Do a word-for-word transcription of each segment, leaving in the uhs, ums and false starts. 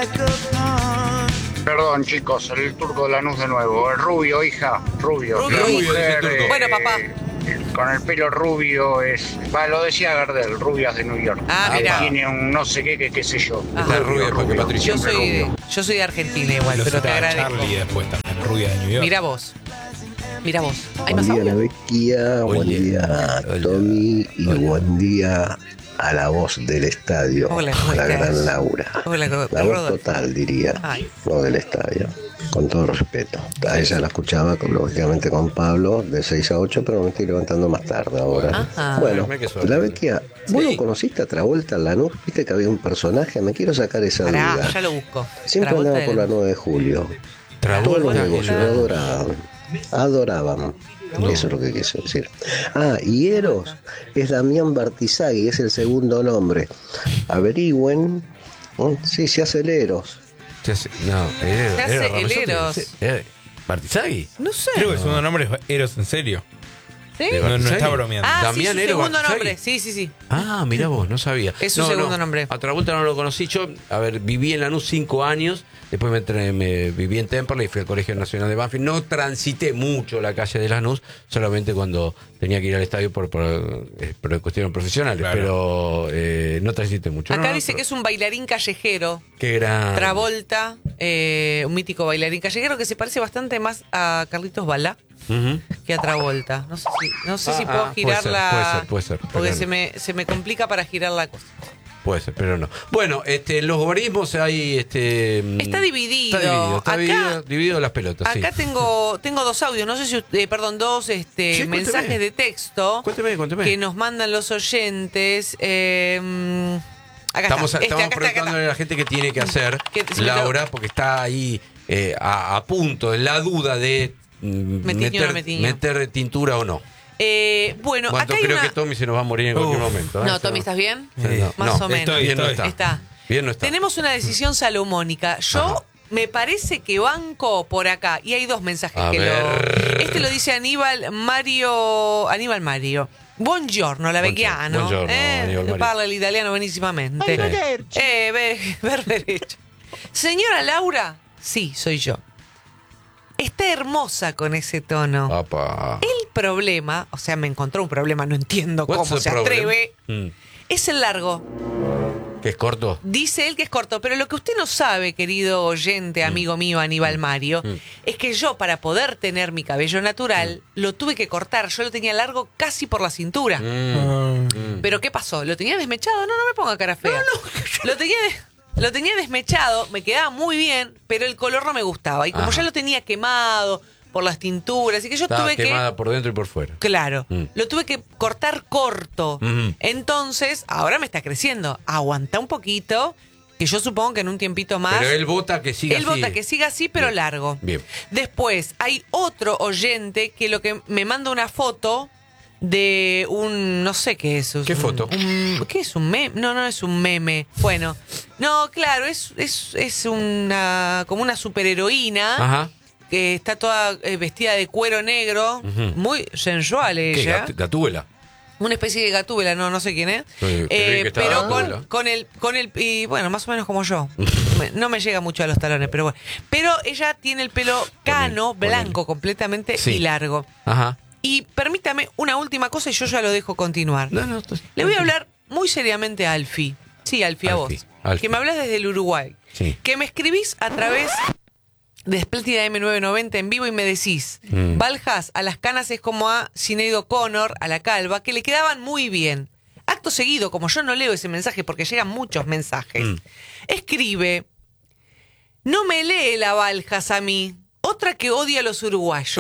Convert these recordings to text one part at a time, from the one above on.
Perdón, chicos, el turco de Lanús de nuevo. El rubio, hija, rubio. Rubio, La rubio, mujer, dice el turco. eh, Bueno, papá. Con el pelo rubio es... Va, lo decía Gardel, rubias de New York. Ah, que mira. tiene un no sé qué, que qué sé yo. Ah. Está rubia porque Patricia. Yo siempre soy, rubio. yo soy de Argentina igual, Lo pero te citaba agradezco. Charlie después también, rubia de New York. Mira vos. Mira vos. ¿Hay Buen más día, audio? la Vecchia, buen Oye. día, Hola. Tommy, y Hola. buen día a la voz del estadio, Hola, ¿cómo la estás? gran Laura. Hola, La voz Rodolfo. total, diría, Ay. no del estadio, con todo respeto. A ella la escuchaba, con- lógicamente, con Pablo, de seis a ocho, pero me estoy levantando más tarde ahora. Ajá. Bueno, Mira qué suerte. la Vecchia, ¿vos Sí. no conociste a Travolta en Lanús? ¿Viste que había un personaje? Me quiero sacar esa Pará, duda. ya lo busco. Siempre Travolta andaba de por la Lanús. nueve de julio. Todos los Travolta. negocios lo adoraban. Adoraban. No. Eso es lo que quise decir. Ah, y Eros es Damián Bartizagui, es el segundo nombre. Averigüen. ¿no? Sí, se hace el Eros. Se hace- No, Eros. Se hace Eros el Ramazzotti. Eros. Se- eh, ¿Bartizagui? No sé. Creo que su segundo nombre es Eros, en serio. ¿Sí? De No, no está Bartizagui. bromeando. Ah, sí, Damián su Eros segundo Bartizagui. nombre. Sí, sí, sí. Ah, mirá vos, no sabía. Es su No, segundo no, nombre. A Travolta no lo conocí. Yo, a ver, viví en Lanús cinco años. Después me, tra- me viví en Temperley y fui al Colegio Nacional de Banfield. No transité mucho la calle de Lanús, solamente cuando tenía que ir al estadio por, por, eh, por cuestiones profesionales. Claro. Pero eh, no transité mucho. Acá No, dice no, que es un bailarín callejero. Qué gran. Travolta, eh, un mítico bailarín callejero que se parece bastante más a Carlitos Balá Ujú. que a Travolta. No sé si, no sé Ah, si puedo ah, girar puede ser, la. puede ser, puede ser, Porque pero se no. me, se me complica para girar la cosa. Puede ser, pero no. Bueno, este, en los guarismos hay. Este, Está dividido. Está dividido, está Acá- dividido, dividido las pelotas. Acá sí. tengo, tengo dos audios, no sé si usted, eh, perdón, dos este, Sí, cuénteme. mensajes de texto Cuénteme, cuénteme. que nos mandan los oyentes. Eh, mm, acá Estamos, está. Este, estamos acá está, acá preguntándole está. a la gente qué tiene que hacer, Que se me Laura, porque está ahí eh, a, a punto, en la duda de mm, Me tiñó o no meter, me tiñó. meter tintura o no. Eh, bueno, Cuanto acá hay creo una... que Tommy se nos va a morir en cualquier Uf. momento. ¿eh? No, Se Tommy, va- ¿estás bien? Sí, no, Más no, o menos. estoy, Bien no estoy. está. Está. Bien no está. Tenemos una decisión salomónica. Yo Ajá. me parece que banco por acá. Y hay dos mensajes A que ver. lo. Este lo dice Aníbal Mario. Aníbal Mario. Buongiorno, la vecchiano. Buongiorno, eh, Aníbal Mario. parla el italiano benísimamente. Eh, ve, ver derecho. Señora Laura, sí, soy yo. Está hermosa con ese tono. Apa. El problema, o sea, me encontró un problema, no entiendo What's cómo the se problem? atreve. Mm. Es el largo. ¿Que es corto? Dice él que es corto, pero lo que usted no sabe, querido oyente, amigo mío, Aníbal Mario, Mm. es que yo, para poder tener mi cabello natural, lo tuve que cortar. Yo lo tenía largo casi por la cintura. Mm. Mm. ¿Pero qué pasó? ¿Lo tenía desmechado? No, no me ponga cara fea. Lo tenía, de- lo tenía desmechado, me quedaba muy bien, pero el color no me gustaba. Y como Ajá. ya lo tenía quemado por las tinturas, así que yo Estaba tuve que... quemada por dentro y por fuera. Claro, Mm. lo tuve que cortar corto. Ujú. Entonces, ahora me está creciendo. Aguanta un poquito, que yo supongo que en un tiempito más... Pero él vota que siga Él así. vota que siga así, pero Bien. largo. Bien. Después, hay otro oyente que lo que me manda una foto de un... No sé qué es. ¿Qué un- foto? un- ¿Qué es un meme? No, no es un meme. Bueno, no, claro, es, es, es una... como una superheroína Ajá. que está toda eh, vestida de cuero negro, Ujú. muy sensual ¿Qué? ella. Gat- Gatúbela. Una especie de gatúbela, no, no sé quién es. Sí, Eh, creí que estaba pero Gatúbela. con, con el, con el, y bueno, más o menos como yo. Me- no me llega mucho a los talones, pero bueno. Pero ella tiene el pelo cano, Ponele, blanco, ponele. completamente Sí. y largo. Ajá. Y permítame una última cosa y yo ya lo dejo continuar. No, no, esto- Le voy a hablar muy seriamente a Alfi. Sí, Alfi, a Alfi, vos. Alfi. Que me hablas desde el Uruguay. Sí. Que me escribís a través de Splendida M novecientos noventa en vivo y me decís, Mm. Valjas, a las canas es como a Sinead O'Connor, a la calva, que le quedaban muy bien. Acto seguido, como yo no leo ese mensaje porque llegan muchos mensajes, Mm. escribe, no me lee la Valjas a mí, otra que odia a los uruguayos.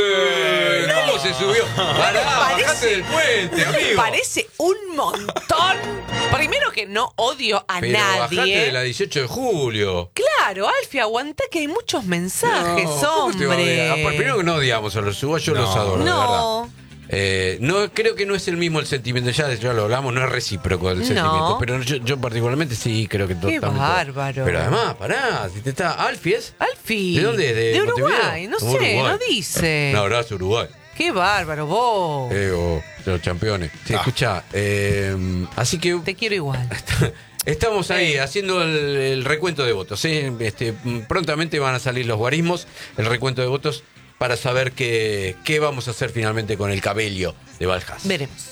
¡Eh! ¿Cómo se subió? Pará, parece? bajate del puente, ¿No me amigo. parece un montón? Primero que no odio a Pero bajate nadie. de la dieciocho de julio. Claro, Alfie, aguanta que hay muchos mensajes, No, ¿cómo te va a odiar? hombre. Aparte, primero que no odiamos a los uruguayos, No. los adoro, de verdad. No. Eh, no, creo que no es el mismo el sentimiento, ya, ya lo hablamos, no es recíproco el No. sentimiento, pero yo, yo particularmente sí creo que Qué totalmente. bárbaro. Pero además, pará, si te está Alfie es. Alfie. ¿De dónde es? ¿De, Uruguay, Montevideo? no sé, Uruguay. no dice. Un abrazo, Uruguay. Qué bárbaro, vos. Eh, oh, los campeones. Sí, Ah. escucha, eh, así que Te quiero igual. Estamos ahí haciendo el, el recuento de votos. ¿eh? Este, prontamente van a salir los guarismos, el recuento de votos, para saber qué, qué vamos a hacer finalmente con el cabello de Valjas. Veremos.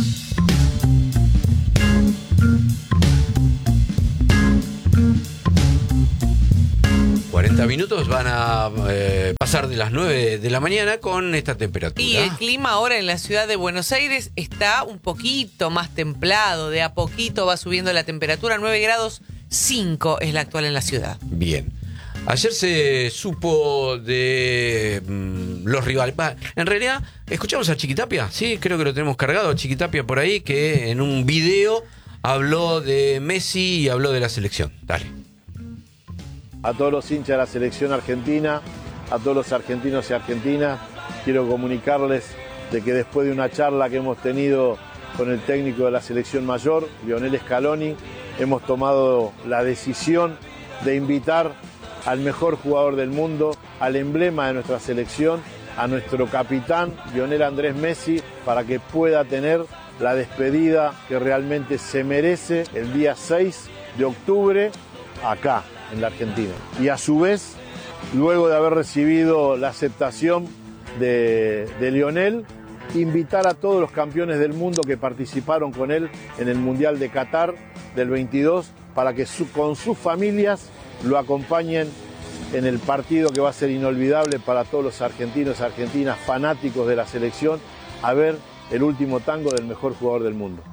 cuarenta minutos van a eh, pasar de las nueve de la mañana con esta temperatura. Y el clima ahora en la ciudad de Buenos Aires está un poquito más templado. De a poquito va subiendo la temperatura. nueve grados cinco es la actual en la ciudad. Bien. Ayer se supo de mmm, los rivales. Va, en realidad, escuchamos a Chiquitapia. Sí, creo que lo tenemos cargado. Chiquitapia por ahí, que en un video habló de Messi y habló de la selección. Dale. A todos los hinchas de la selección argentina, a todos los argentinos y argentinas, quiero comunicarles de que después de una charla que hemos tenido con el técnico de la selección mayor, Lionel Scaloni, hemos tomado la decisión de invitar al mejor jugador del mundo, al emblema de nuestra selección, a nuestro capitán, Lionel Andrés Messi, para que pueda tener la despedida que realmente se merece el día seis de octubre acá, en la Argentina. Y a su vez, luego de haber recibido la aceptación de, de Lionel, invitar a todos los campeones del mundo que participaron con él en el Mundial de Qatar del veintidós para que su, con sus familias lo acompañen en el partido que va a ser inolvidable para todos los argentinos y argentinas fanáticos de la selección, a ver el último tango del mejor jugador del mundo.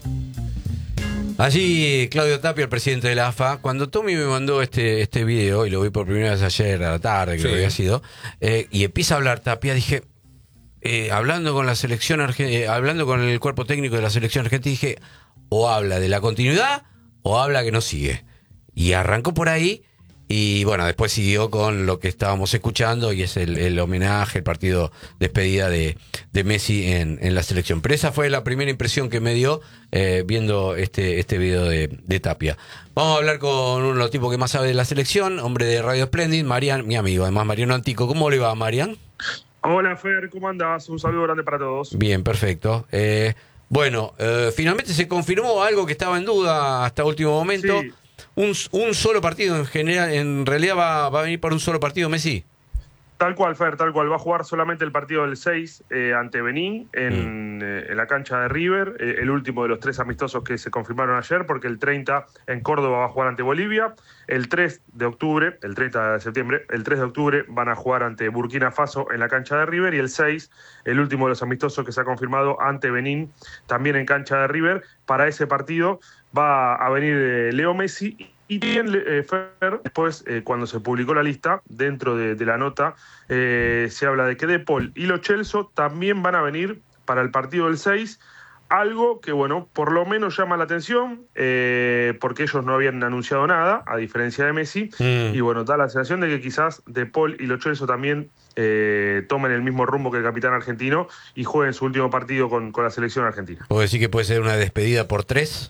Allí Claudio Tapia, el presidente de la A F A, cuando Tommy me mandó este, este video, y lo vi por primera vez ayer a la tarde, creo que había sido, eh, y empieza a hablar Tapia, dije, eh, hablando con la selección eh, hablando con el cuerpo técnico de la selección argentina, dije, o habla de la continuidad, o habla que no sigue. Y arrancó por ahí, y bueno, después siguió con lo que estábamos escuchando, y es el, el homenaje, el partido despedida de, de Messi en, en la selección. Pero esa fue la primera impresión que me dio eh, viendo este, este video de, de Tapia. Vamos a hablar con uno de los tipos que más sabe de la selección, hombre de Radio Splendid, Marian, mi amigo, además Mariano Antico. ¿Cómo le va, Marian? Hola, Fer, ¿cómo andás? Un saludo grande para todos. Bien, perfecto. Eh, bueno, eh, finalmente se confirmó algo que estaba en duda hasta último momento. Sí. Un, un solo partido, en general, en realidad va, va a venir por un solo partido Messi. Tal cual, Fer, tal cual. Va a jugar solamente el partido del seis eh, ante Benín en, mm. eh, en la cancha de River, eh, el último de los tres amistosos que se confirmaron ayer, porque el treinta en Córdoba va a jugar ante Bolivia, el tres de octubre, el treinta de septiembre, el tres de octubre van a jugar ante Burkina Faso en la cancha de River, y el seis, el último de los amistosos que se ha confirmado ante Benín, también en cancha de River. Para ese partido va a venir eh, Leo Messi. Y bien, eh, Fer, después, eh, cuando se publicó la lista, dentro de, de la nota, eh, se habla de que De Paul y Lo Celso también van a venir para el partido del seis, algo que, bueno, por lo menos llama la atención, eh, porque ellos no habían anunciado nada, a diferencia de Messi, mm. y bueno, da la sensación de que quizás De Paul y Lo Celso también eh, tomen el mismo rumbo que el capitán argentino y jueguen su último partido con, con la selección argentina. ¿Puedo decir que puede ser una despedida por tres?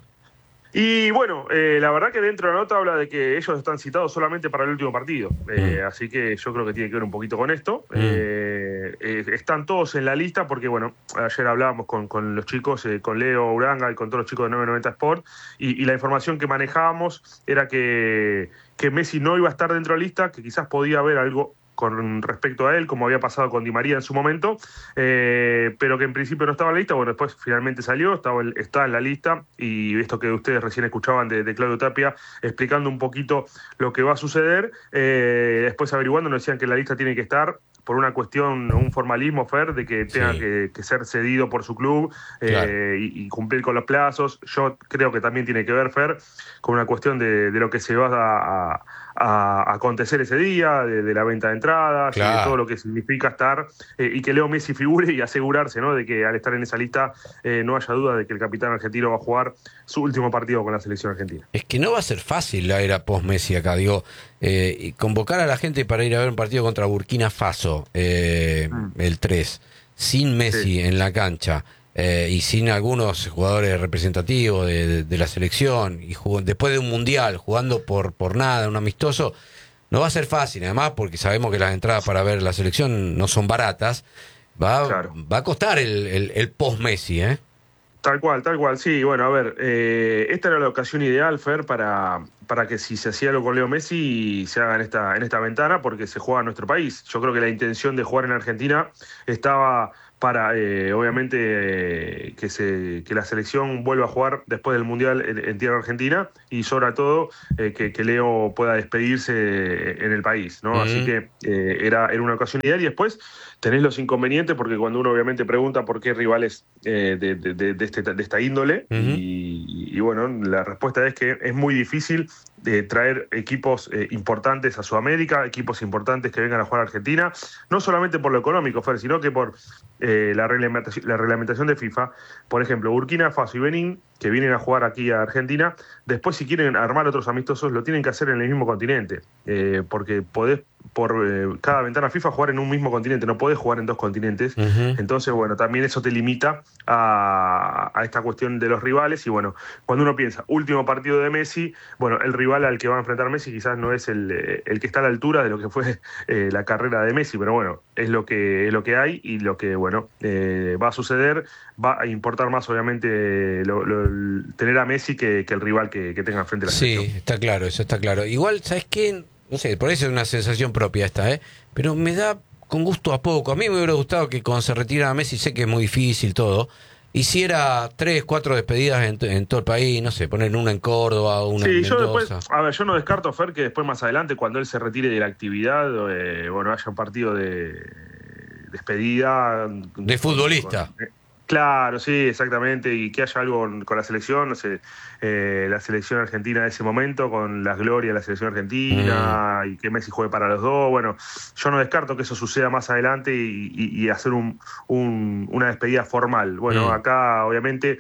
Y bueno, eh, la verdad que dentro de la nota habla de que ellos están citados solamente para el último partido. Eh, mm. Así que yo creo que tiene que ver un poquito con esto. Mm. Eh, eh, están todos en la lista porque, bueno, ayer hablábamos con, con los chicos, eh, con Leo Uranga y con todos los chicos de nueve noventa Sport, y, y la información que manejábamos era que, que Messi no iba a estar dentro de la lista, que quizás podía haber algo con respecto a él, como había pasado con Di María en su momento, eh, pero que en principio no estaba en la lista. Bueno, después finalmente salió, estaba el, está en la lista, y esto que ustedes recién escuchaban de, de Claudio Tapia, explicando un poquito lo que va a suceder, eh, después averiguando nos decían que la lista tiene que estar por una cuestión, un formalismo, Fer, de que tenga sí. que, que ser cedido por su club eh, claro. y, y cumplir con los plazos. Yo creo que también tiene que ver, Fer, con una cuestión de, de lo que se va a, a, a acontecer ese día, de, de la venta de entradas, claro. y de todo lo que significa estar, eh, y que Leo Messi figure y asegurarse, ¿no?, de que al estar en esa lista eh, no haya duda de que el capitán argentino va a jugar su último partido con la selección argentina. Es que no va a ser fácil la era post-Messi acá, digo, eh, convocar a la gente para ir a ver un partido contra Burkina Faso, eh, mm. el tres, sin Messi sí. en la cancha, eh, y sin algunos jugadores representativos de, de, de la selección, y jugó, después de un mundial, jugando por, por nada, un amistoso, no va a ser fácil, además, porque sabemos que las entradas para ver la selección no son baratas. Va, claro. va a costar el, el, el post-Messi, ¿eh? Tal cual, tal cual, sí. Bueno, a ver, eh, esta era la ocasión ideal, Fer, para, para que si se hacía algo con Leo Messi se haga en esta, en esta ventana, porque se juega en nuestro país. Yo creo que la intención de jugar en Argentina estaba para, eh, obviamente, eh, que, se, que la selección vuelva a jugar después del Mundial en, en tierra argentina y, sobre todo, eh, que, que Leo pueda despedirse en el país, ¿no? Uh-huh. Así que eh, era, era una ocasión ideal y después tenés los inconvenientes, porque cuando uno obviamente pregunta por qué rivales eh, de, de, de, de, este, de esta índole, uh-huh. y, y bueno, la respuesta es que es muy difícil de traer equipos eh, importantes a Sudamérica, equipos importantes que vengan a jugar a Argentina, no solamente por lo económico, Fer, sino que por eh, la, reglamentación, la reglamentación de FIFA. Por ejemplo, Burkina Faso y Benín, que vienen a jugar aquí a Argentina, después si quieren armar otros amistosos, lo tienen que hacer en el mismo continente, eh, porque podés por eh, cada ventana FIFA jugar en un mismo continente, no podés jugar en dos continentes. Uh-huh. Entonces, bueno, también eso te limita a, a esta cuestión de los rivales. Y bueno, cuando uno piensa, último partido de Messi, bueno, el rival al que va a enfrentar Messi quizás no es el, el que está a la altura de lo que fue eh, la carrera de Messi, pero bueno, es lo que, es lo que hay y lo que, bueno, eh, va a suceder. Va a importar más, obviamente, lo, lo, tener a Messi que, que el rival que, que tenga frente a la selección. Sí, está claro, eso está claro. Igual, ¿sabes qué? No sé, por eso es una sensación propia esta, ¿eh? Pero me da con gusto a poco. A mí me hubiera gustado que cuando se retira Messi, sé que es muy difícil todo, hiciera tres, cuatro despedidas en, en todo el país, no sé, poner una en Córdoba, una sí, en Mendoza. Yo después, a ver, yo no descarto, Fer, que después más adelante, cuando él se retire de la actividad, eh, bueno, haya un partido de despedida. De futbolista. Con, eh, Claro, sí, exactamente, y que haya algo con, con la selección, no sé, eh, la selección argentina de ese momento, con las glorias de la selección argentina, mm. y que Messi juegue para los dos. Bueno, yo no descarto que eso suceda más adelante y, y, y hacer un, un, una despedida formal. Bueno, mm. acá obviamente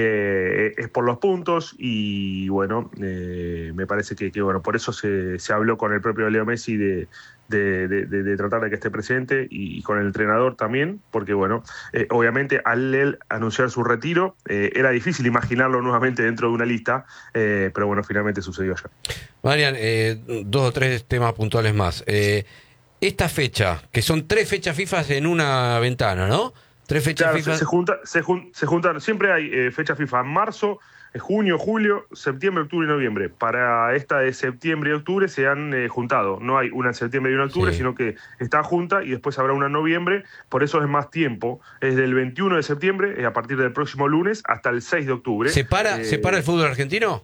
eh, es por los puntos y bueno, eh, me parece que, que bueno, por eso se, se habló con el propio Leo Messi de De, de, de, de tratar de que esté presente y, y con el entrenador también, porque bueno, eh, obviamente al él anunciar su retiro, eh, era difícil imaginarlo nuevamente dentro de una lista, eh, pero bueno, finalmente sucedió ya. Marian, eh, dos o tres temas puntuales más. Eh, esta fecha, que son tres fechas FIFA en una ventana, ¿no? Tres fechas claro, FIFA. Se, se, junta, se, jun, se juntan, siempre hay eh, fechas FIFA en marzo, junio, julio, septiembre, octubre y noviembre. Para esta de septiembre y octubre se han eh, juntado. No hay una en septiembre y una en octubre, sí. sino que está junta y después habrá una en noviembre. Por eso es más tiempo. Es del veintiuno de septiembre, eh, a partir del próximo lunes, hasta el seis de octubre. ¿Se para, eh, ¿se para el fútbol argentino?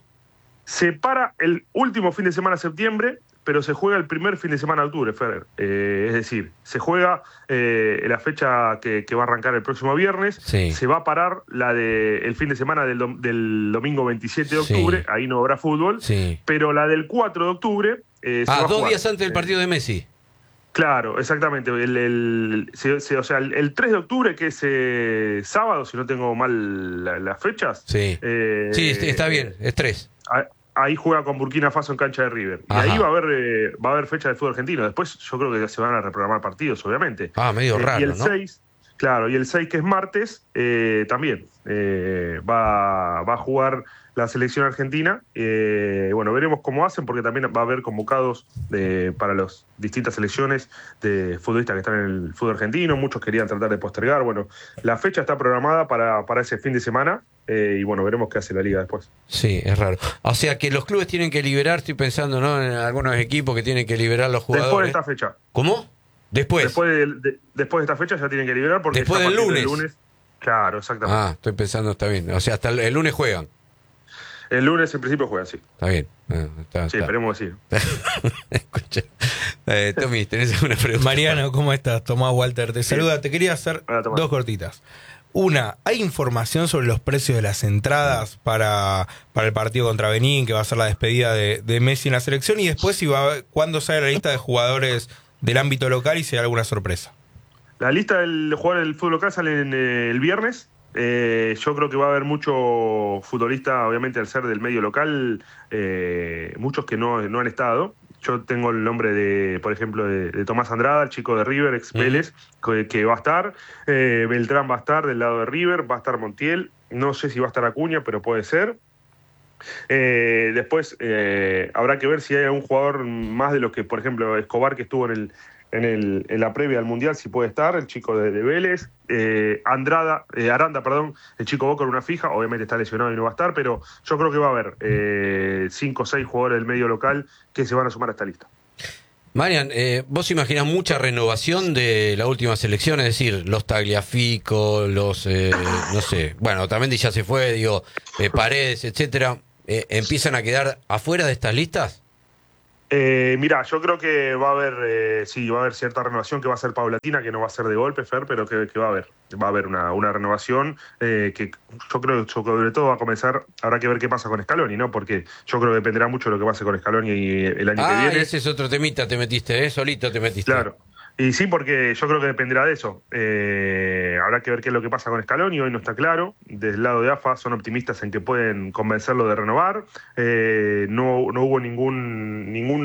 Se para el último fin de semana de septiembre, pero se juega el primer fin de semana de octubre, Fer. Eh, es decir, se juega eh, la fecha que, que va a arrancar el próximo viernes, sí. se va a parar la de el fin de semana del, dom, del domingo veintisiete de octubre, sí. ahí no habrá fútbol, sí. pero la del cuatro de octubre... Eh, se ah, va a dos jugar. días antes del partido de Messi. Claro, exactamente. El, el, se, se, o sea, el, el tres de octubre, que es eh, sábado, si no tengo mal la, las fechas. Sí, eh, sí, está bien, es tres. A, Ahí juega con Burkina Faso en cancha de River. Y Ajá. ahí va a haber eh, va a haber fecha de fútbol argentino. Después yo creo que se van a reprogramar partidos, obviamente. Ah, medio eh, raro, y el ¿no? seis, claro, y el seis, que es martes, eh, también eh, va, va a jugar la selección argentina. Eh, bueno, veremos cómo hacen, porque también va a haber convocados de, para las distintas selecciones de futbolistas que están en el fútbol argentino. Muchos querían tratar de postergar. Bueno, la fecha está programada para, para ese fin de semana. Eh, y bueno, veremos qué hace la liga después. Sí, es raro. O sea que los clubes tienen que liberar, estoy pensando, ¿no? En algunos equipos que tienen que liberar los jugadores. Después de esta fecha. ¿Cómo? Después. Después de, de, después de esta fecha ya tienen que liberar porque después del lunes. lunes. Claro, exactamente. Ah, estoy pensando, está bien. O sea, hasta el, el lunes juegan. El lunes en principio juegan, sí. Está bien. Ah, está, sí, está. esperemos que sí. Escucha. Eh, Tommy, ¿tenés alguna pregunta? Mariano, ¿cómo estás? Tomás Walter, te saluda. Te quería hacer Hola, dos cortitas. Una, ¿hay información sobre los precios de las entradas para, para el partido contra Benín, que va a ser la despedida de, de Messi en la selección? Y después, si va, ¿cuándo sale la lista de jugadores del ámbito local y si hay alguna sorpresa? La lista del jugador del fútbol local sale en, eh, el viernes. Eh, yo creo que va a haber mucho futbolista, obviamente al ser del medio local, eh, muchos que no, no han estado. Yo tengo el nombre de, por ejemplo, de, de Tomás Andrada, el chico de River, ex Vélez, mm. que, que va a estar. Eh, Beltrán va a estar del lado de River, va a estar Montiel. No sé si va a estar Acuña, pero puede ser. Eh, después eh, habrá que ver si hay algún jugador más de los que, por ejemplo, Escobar, que estuvo en el en, el, en la previa del Mundial si puede estar, el chico de, de Vélez. Eh, Andrada, eh, Aranda, perdón, el chico Boca en una fija, obviamente está lesionado y no va a estar, pero yo creo que va a haber eh, cinco o seis jugadores del medio local que se van a sumar a esta lista. Marian, eh, vos imaginás mucha renovación de la última selección, es decir, los Tagliafico, los, eh, no sé, bueno, Otamendi ya se fue, digo, eh, Paredes, etcétera, eh, ¿empiezan a quedar afuera de estas listas? Eh, mirá, yo creo que va a haber, eh, sí, va a haber cierta renovación que va a ser paulatina, que no va a ser de golpe, Fer, pero que, que va a haber. Va a haber una, una renovación eh, que yo creo que sobre todo va a comenzar, habrá que ver qué pasa con Scaloni, ¿no? Porque yo creo que dependerá mucho de lo que pase con Scaloni el año ah, que viene. Ah, ese es otro temita, te metiste, ¿eh? Solito te metiste. Claro. Y sí, porque yo creo que dependerá de eso. Eh, habrá que ver qué es lo que pasa con Scaloni, hoy no está claro. Desde el lado de A F A son optimistas en que pueden convencerlo de renovar. Eh, no, no hubo ningún, ningún